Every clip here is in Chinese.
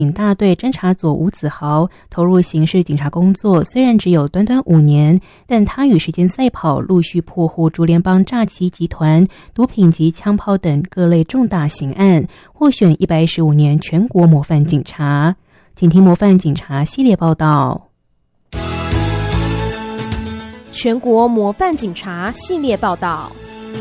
警大队侦查组吴子豪投入刑事警察工作，虽然只有短短5年，但他与时间赛跑，陆续破获竹联帮诈欺集团、毒品及枪炮等各类重大刑案，获选115年全国模范警察。请听模范警察系列报道。 全国模范警察系列报道。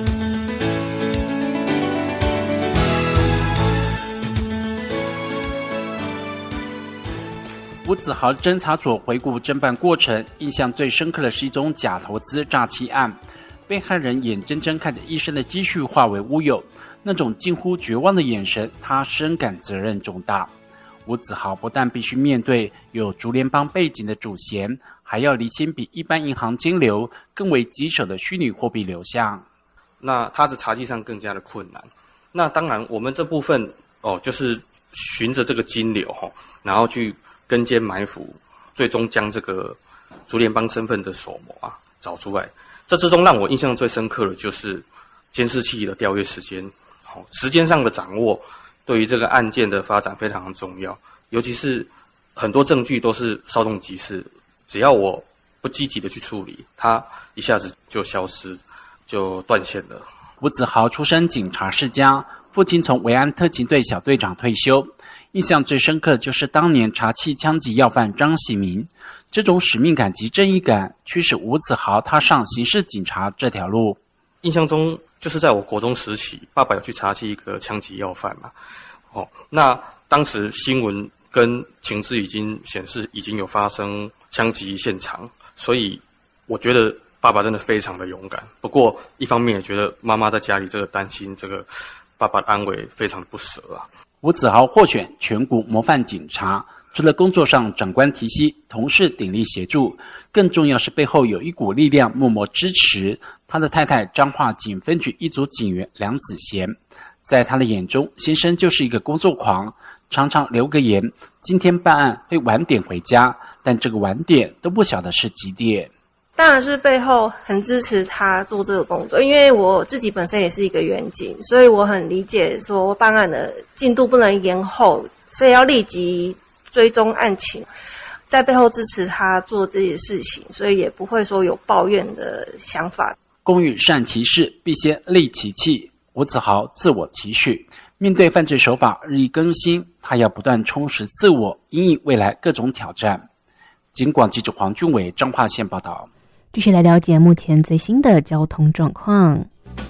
吴子豪侦查组回顾侦办过程，印象最深刻的是一宗假投资诈欺案。被害人眼睁睁看着一生的积蓄化为乌有，那种近乎绝望的眼神，他深感责任重大。吴子豪不但必须面对有竹联帮背景的主嫌，还要厘清比一般银行金流更为棘手的虚拟货币流向。 那他的查缉上更加的困难。那当然，我们这部分就是循着这个金流然后去跟监埋伏，最终将这个竹联帮身份的首谋找出来。这之中让我印象最深刻的就是监视器的调阅时间，时间上的掌握对于这个案件的发展非常的重要。尤其是很多证据都是稍纵即逝，只要我不积极的去处理，它一下子就消失，就断线了。 吴子豪出身警察世家，父亲从维安特勤队小队长退休。印象最深刻的就是当年查缉枪击要犯张喜明，这种使命感及正义感驱使吴子豪踏上刑事警察这条路。 印象中就是在我国中时期，爸爸有去查缉一个枪击要犯嘛，那当时新闻跟情资已经显示已经有发生枪击现场，所以我觉得爸爸真的非常的勇敢。不过一方面也觉得妈妈在家里这个担心这个爸爸的安危，非常的不舍啊。 吴子豪获选全国模范警察，除了工作上长官提携，同事鼎力协助，更重要是背后有一股力量默默支持。他的太太彰化警分局一组警员梁子贤，在他的眼中，先生就是一个工作狂，常常留个言，今天办案会晚点回家，但这个晚点都不晓得是几点。 当然是背后很支持他做这个工作，因为我自己本身也是一个员警，所以我很理解说办案的进度不能延后，所以要立即追踪案情，在背后支持他做这些事情，所以也不会说有抱怨的想法。 工欲善其事，必先利其器。吴子豪自我期许，面对犯罪手法日益更新，他要不断充实自我，因应未来各种挑战。警广记者黄俊伟彰化县报道。 继续来了解目前最新的交通状况。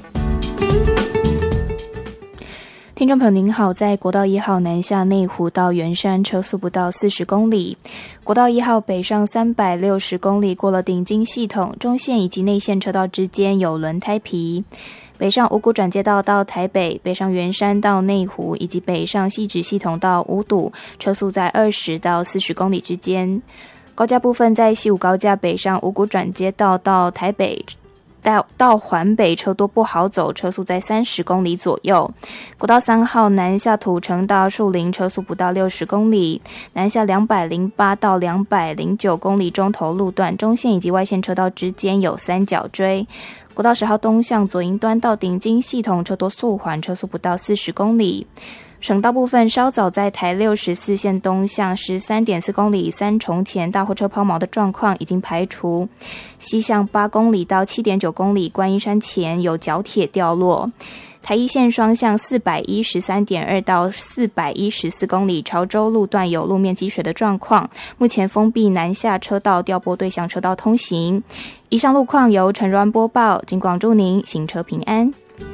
听众朋友您好，在国道1号南下内湖到圆山车速不到40公里，国道1号北上360公里过了顶金系统，中线以及内线车道之间有轮胎皮。北上五股转接道到台北，北上圆山到内湖，以及北上汐止系统到五堵，车速在20到40公里之间。高架部分在西武高架北上五股转接道到台北到环北车多不好走，车速在30公里左右。国道3号南下土城到树林，车速不到60公里。南下208到209公里中头路段，中线以及外线车道之间有三角锥。国道10号东向左营端到顶金系统，车多速缓，车速不到40公里。省道部分稍早在台64线东向 13.4 公里三重前大货车抛锚的状况已经排除，西向8公里到 7.9 公里观音山前有角铁掉落。台一线双向 413.2 到414公里潮州路段有路面积水的状况，目前封闭南下车道调拨对向车道通行。以上路况由陈若安播报，警广祝您行车平安。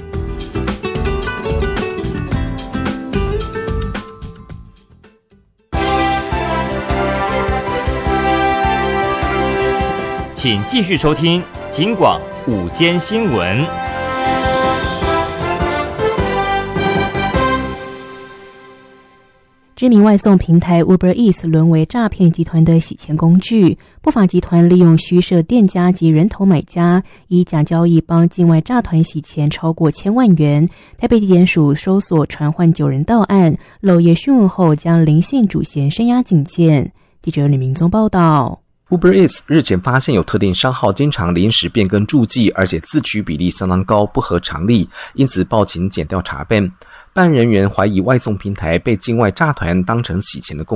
请继续收听警广午间新闻。 知名外送平台 Uber Eats 沦为诈骗集团的洗钱工具，不法集团利用虚设店家及人头买家，以假交易帮境外诈团洗钱超过1000万元。台北地检署搜索传唤9人到案，漏夜讯问后将林姓主嫌声押警戒。记者吕明宗报道。 Uber Eats 日前发现有特定商号经常临时变更注记，而且自取比例相当高，不合常理，因此报警检调查办。 办案人员怀疑外送平台被境外诈团当成洗钱的工